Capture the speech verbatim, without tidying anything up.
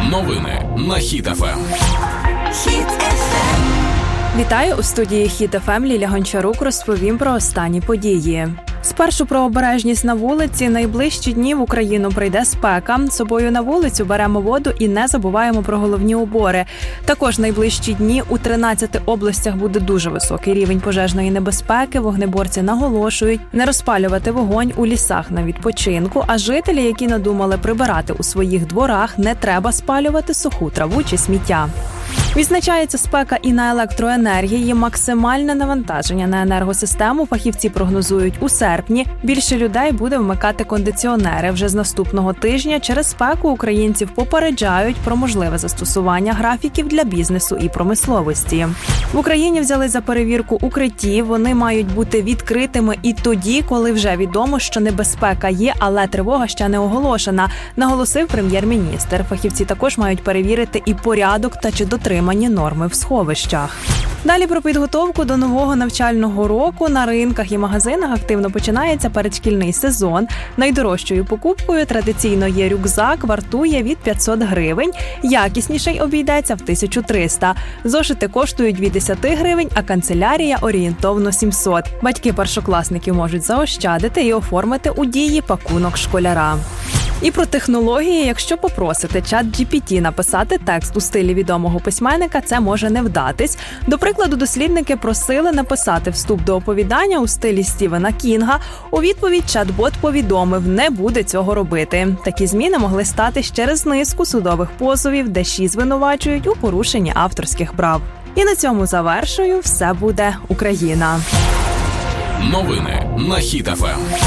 Новини на Хіт еф ем. Хіт еф ем. Вітаю, у студії Хіт еф ем Ліля Гончарук розповім про останні події. Спершу про обережність на вулиці. Найближчі дні в Україну прийде спека. З собою на вулицю беремо воду і не забуваємо про головні убори. Також найближчі дні у тринадцяти областях буде дуже високий рівень пожежної небезпеки. Вогнеборці наголошують не розпалювати вогонь у лісах на відпочинку, а жителі, які надумали прибирати у своїх дворах, не треба спалювати суху траву чи сміття. Відзначається спека і на електроенергії. Максимальне навантаження на енергосистему фахівці прогнозують у серпні. Більше людей буде вмикати кондиціонери. Вже з наступного тижня через спеку українців попереджають про можливе застосування графіків для бізнесу і промисловості. В Україні взяли за перевірку укриттів. Вони мають бути відкритими і тоді, коли вже відомо, що небезпека є, але тривога ще не оголошена, наголосив прем'єр-міністр. Фахівці також мають перевірити і порядок та чи дотримані норми в сховищах. Далі про підготовку до нового навчального року. На ринках і магазинах активно починається передшкільний сезон. Найдорожчою покупкою традиційно є рюкзак, вартує від п'ятсот гривень. Якісніший обійдеться в тисячу триста. Зошити коштують від десяти гривень, а канцелярія орієнтовно сімсот. Батьки першокласників можуть заощадити і оформити у дії пакунок школяра. І про технології. Якщо попросити чат джі пі ті написати текст у стилі відомого письменника, це може не вдатись. До прикладу, дослідники просили написати вступ до оповідання у стилі Стівена Кінга. У відповідь чат-бот повідомив, не буде цього робити. Такі зміни могли статись через низку судових позовів, де ші звинувачують у порушенні авторських прав. І на цьому завершую. Все буде Україна. Новини на Хіт еф ем.